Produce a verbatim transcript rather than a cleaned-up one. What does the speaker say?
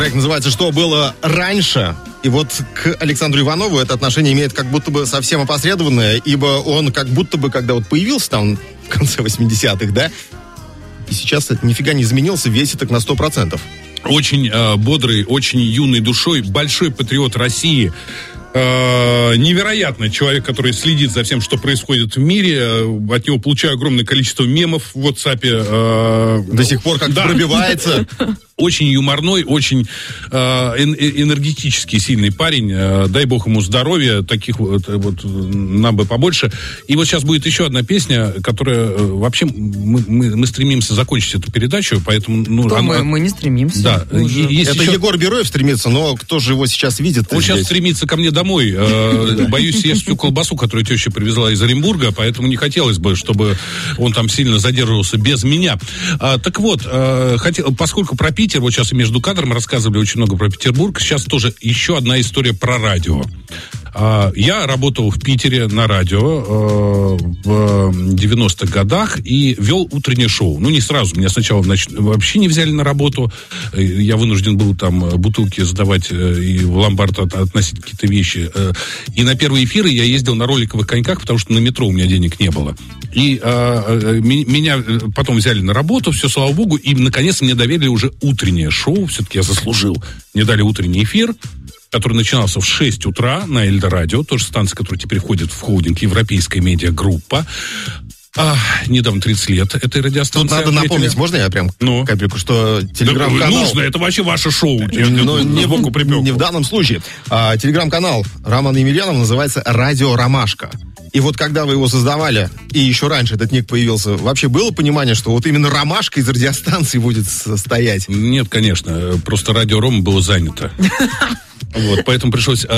Проект называется «Что было раньше?». И вот к Александру Иванову это отношение имеет как будто бы совсем опосредованное, ибо он как будто бы, когда вот появился там в конце восьмидесятых, да, и сейчас это нифига не изменился, весит так на сто процентов. Очень э, бодрый, очень юной душой, большой патриот России. Э, невероятный человек, который следит за всем, что происходит в мире. От него получаю огромное количество мемов в WhatsApp. Э, До сих пор как-то да. пробивается. Очень юморной, очень э, энергетический, сильный парень. Э, дай бог ему здоровья, таких вот, вот нам бы побольше. И вот сейчас будет еще одна песня, которая э, вообще мы, мы, мы стремимся закончить эту передачу, поэтому ну, Кто она, мы, мы не стремимся. Да, есть это еще... Егор Бероев стремится, но кто же его сейчас видит? Он здесь? сейчас стремится ко мне домой. Э, боюсь съесть всю колбасу, которую теща привезла из Оренбурга, поэтому не хотелось бы, чтобы он там сильно задерживался без меня. А, так вот, э, хотел, поскольку про Питер, вот сейчас и между кадром рассказывали очень много про Петербург, сейчас тоже еще одна история про радио. А, я работал в Питере на радио э, в девяностых годах и вел утреннее шоу. Ну, не сразу, меня сначала нач... вообще не взяли на работу. Я вынужден был там бутылки сдавать и в ломбард от... относить какие-то вещи. И на первые эфиры я ездил на роликовых коньках, потому что на метро у меня денег не было. И э, меня потом взяли на работу, все, слава богу, и наконец мне доверили уже утреннее шоу, все-таки я заслужил. Мне дали утренний эфир, который начинался в шесть утра на Эльдорадио, тоже станция, которая теперь входит в холдинг «Европейская медиагруппа». А, недавно тридцать лет этой радиостанции. Тут надо отметили. напомнить, можно я прям ну? капельку, что телеграм-канал... Да, нужно, это вообще ваше шоу. Но не, в, не в данном случае. А, телеграм-канал Романа Емельянова называется «Радио Ромашка». И вот когда вы его создавали, и еще раньше этот ник появился, вообще было понимание, что вот именно ромашка из радиостанции будет стоять? Нет, конечно. Просто радио Рома было занято. Вот, поэтому пришлось